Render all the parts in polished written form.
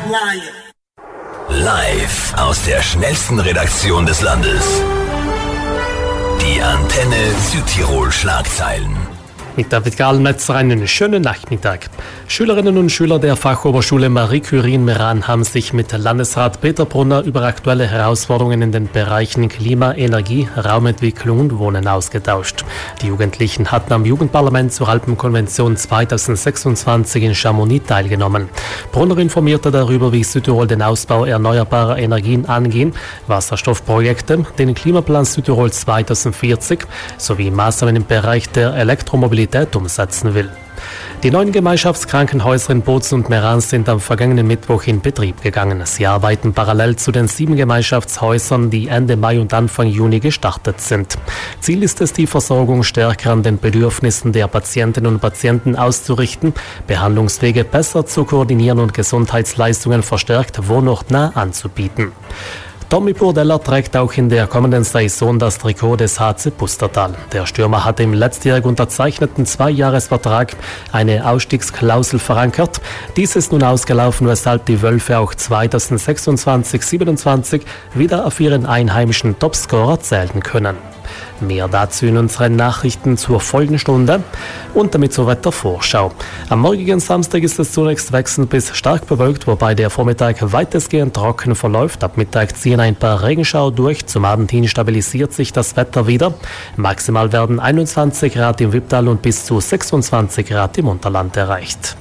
Live aus der schnellsten Redaktion des Landes. Die Antenne Südtirol Schlagzeilen. Mit David Gahlmetzer einen schönen Nachmittag. Schülerinnen und Schüler der Fachoberschule Marie Curie in Meran haben sich mit Landesrat Peter Brunner über aktuelle Herausforderungen in den Bereichen Klima, Energie, Raumentwicklung und Wohnen ausgetauscht. Die Jugendlichen hatten am Jugendparlament zur Alpenkonvention 2026 in Chamonix teilgenommen. Brunner informierte darüber, wie Südtirol den Ausbau erneuerbarer Energien angehen, Wasserstoffprojekte, den Klimaplan Südtirol 2040 sowie Maßnahmen im Bereich der Elektromobilität umsetzen will. Die 9 Gemeinschaftskrankenhäuser in Bozen und Meran sind am vergangenen Mittwoch in Betrieb gegangen. Sie arbeiten parallel zu den 7 Gemeinschaftshäusern, die Ende Mai und Anfang Juni gestartet sind. Ziel ist es, die Versorgung stärker an den Bedürfnissen der Patientinnen und Patienten auszurichten, Behandlungswege besser zu koordinieren und Gesundheitsleistungen verstärkt wohnortnah anzubieten. Tommy Burdeller trägt auch in der kommenden Saison das Trikot des HC Pustertal. Der Stürmer hatte im letztjährig unterzeichneten 2-Jahres-Vertrag eine Ausstiegsklausel verankert. Dies ist nun ausgelaufen, weshalb die Wölfe auch 2026/27 wieder auf ihren einheimischen Topscorer zählen können. Mehr dazu in unseren Nachrichten zur folgenden Stunde und damit zur Wettervorschau. Am morgigen Samstag ist es zunächst wechselnd bis stark bewölkt, wobei der Vormittag weitestgehend trocken verläuft. Ab Mittag ziehen ein paar Regenschauer durch. Zum Abend hin stabilisiert sich das Wetter wieder. Maximal werden 21 Grad im Wipptal und bis zu 26 Grad im Unterland erreicht.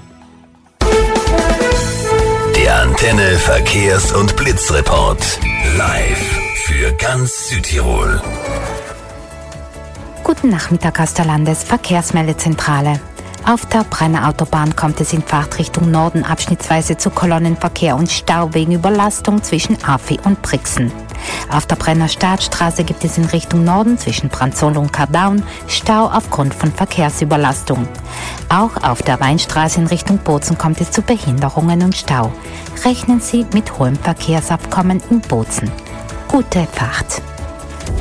Der Antenne Verkehrs- und Blitzreport. Live für ganz Südtirol. Guten Nachmittag aus der Landesverkehrsmeldezentrale. Auf der Brenner Autobahn kommt es in Fahrtrichtung Norden abschnittsweise zu Kolonnenverkehr und Stau wegen Überlastung zwischen Afi und Brixen. Auf der Brenner Staatsstraße gibt es in Richtung Norden zwischen Brandzol und Kardaun Stau aufgrund von Verkehrsüberlastung. Auch auf der Weinstraße in Richtung Bozen kommt es zu Behinderungen und Stau. Rechnen Sie mit hohem Verkehrsabkommen in Bozen. Gute Fahrt!